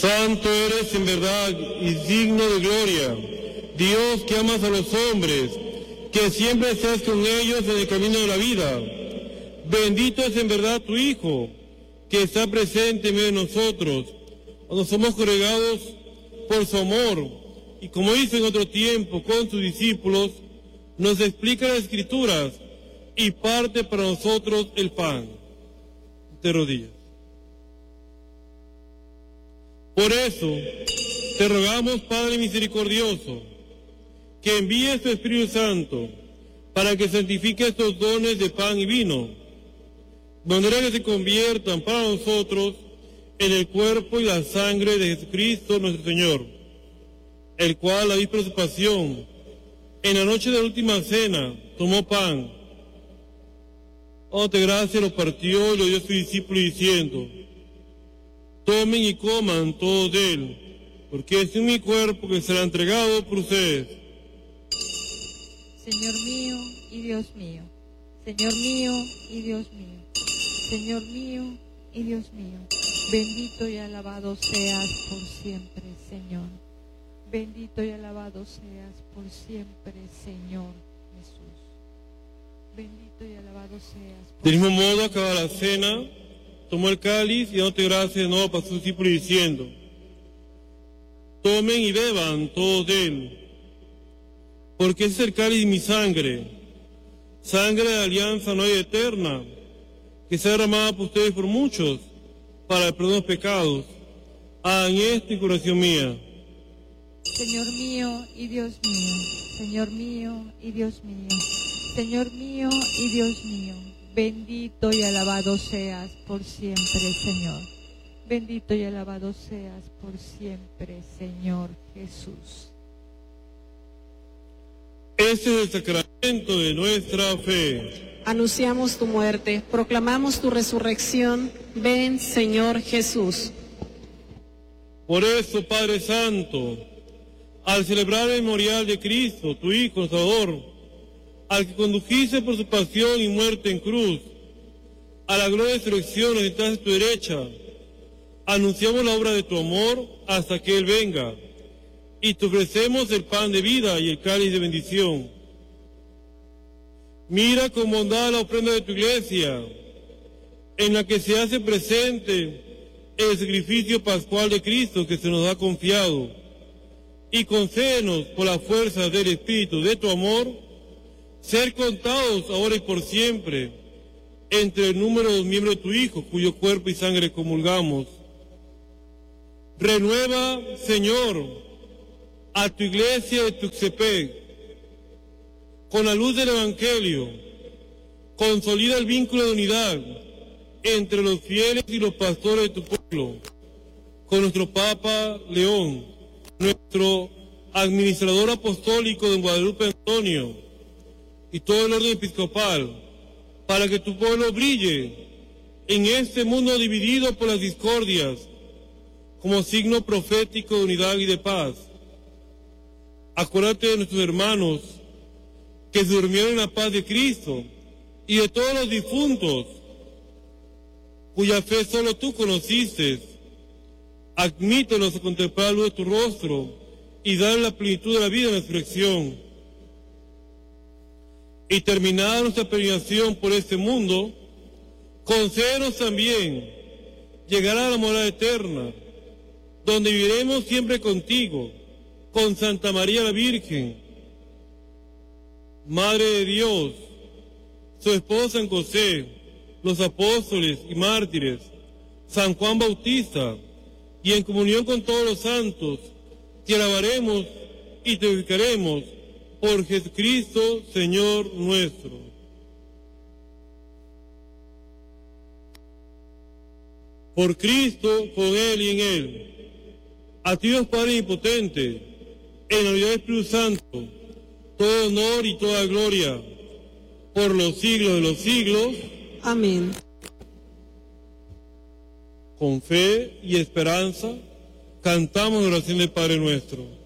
Santo eres en verdad y digno de gloria, Dios que amas a los hombres, que siempre estás con ellos en el camino de la vida. Bendito es en verdad tu Hijo, que está presente en medio de nosotros, cuando somos congregados por su amor, y como hizo en otro tiempo con sus discípulos, nos explica las Escrituras y parte para nosotros el pan. De rodillas. Por eso, te rogamos, Padre misericordioso, que envíes tu Espíritu Santo para que santifique estos dones de pan y vino, de manera que se conviertan para nosotros en el cuerpo y la sangre de Jesucristo nuestro Señor, el cual, a la víspera de su pasión, en la noche de la última cena, tomó pan, dándote gracias, lo partió y lo dio a sus discípulos diciendo: tomen y coman todos de él, porque es mi cuerpo que será entregado por ustedes. Señor mío y Dios mío, Señor mío y Dios mío, Señor mío y Dios mío, bendito y alabado seas por siempre, Señor. Bendito y alabado seas por siempre, Señor Jesús. Bendito y alabado seas por Del mismo modo, acabada la cena, tomó el cáliz y dándote gracias de nuevo para sus discípulos diciendo: tomen y beban todos de él, porque ese es el cáliz de mi sangre, sangre de alianza no hay eterna, que sea derramada por ustedes y por muchos, para el perdón de los pecados. Hagan esto en curación mía. Señor mío y Dios mío, Señor mío y Dios mío, Señor mío y Dios mío, bendito y alabado seas por siempre, Señor. Bendito y alabado seas por siempre, Señor Jesús. Este es el sacramento de nuestra fe. Anunciamos tu muerte, proclamamos tu resurrección. Ven, Señor Jesús. Por eso, Padre Santo, al celebrar el memorial de Cristo, tu Hijo Salvador, al que condujiste por su pasión y muerte en cruz, a la gloria de resurrección nos sentaste a tu derecha, anunciamos la obra de tu amor hasta que Él venga, y te ofrecemos el pan de vida y el cáliz de bendición. Mira con bondad la ofrenda de tu iglesia, en la que se hace presente el sacrificio pascual de Cristo que se nos ha confiado, y concédenos por la fuerza del Espíritu de tu amor, ser contados ahora y por siempre entre el número de los miembros de tu Hijo, cuyo cuerpo y sangre comulgamos. Renueva, Señor, a tu iglesia de Tuxtepec, con la luz del Evangelio, consolida el vínculo de unidad entre los fieles y los pastores de tu pueblo, con nuestro Papa León, nuestro administrador apostólico de Guadalupe Antonio, y todo el orden episcopal, para que tu pueblo brille en este mundo dividido por las discordias, como signo profético de unidad y de paz. Acuérdate de nuestros hermanos que se durmieron en la paz de Cristo, y de todos los difuntos, cuya fe solo tú conociste. Admítelos a contemplar la luz de tu rostro y dar la plenitud de la vida en la resurrección. Y terminada nuestra peregrinación por este mundo, concédenos también llegar a la morada eterna, donde viviremos siempre contigo, con Santa María la Virgen, Madre de Dios, su esposo San José, los apóstoles y mártires, San Juan Bautista, y en comunión con todos los santos, te alabaremos y te glorificaremos por Jesucristo, Señor nuestro. Por Cristo, con Él y en Él, a ti Dios Padre Omnipotente, en la unidad del Espíritu Santo, todo honor y toda gloria, por los siglos de los siglos. Amén. Con fe y esperanza, cantamos la oración del Padre nuestro.